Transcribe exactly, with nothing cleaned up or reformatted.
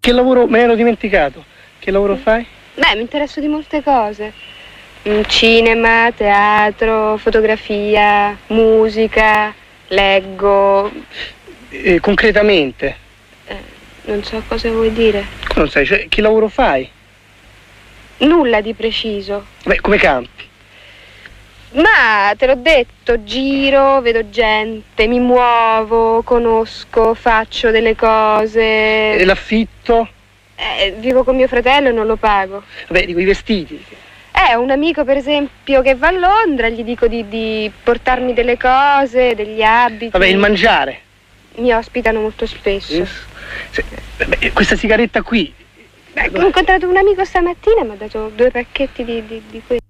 che lavoro, me ne ero dimenticato, che lavoro mm. fai? Beh, mi interesso di molte cose. Cinema, teatro, fotografia, musica, leggo. Eh, concretamente? Eh, non so cosa vuoi dire. Non sai, cioè, che lavoro fai? Nulla di preciso. Beh, come campi? Ma te l'ho detto, giro, vedo gente, mi muovo, conosco, faccio delle cose. E l'affitto? Eh, vivo con mio fratello e non lo pago. Vabbè, dico i vestiti. Eh, un amico per esempio che va a Londra, gli dico di, di portarmi delle cose, degli abiti. Vabbè, il mangiare. Mi ospitano molto spesso. Yes. Se, beh, questa sigaretta qui. Beh, ho incontrato un amico stamattina e mi ha dato due pacchetti di, di, di questo.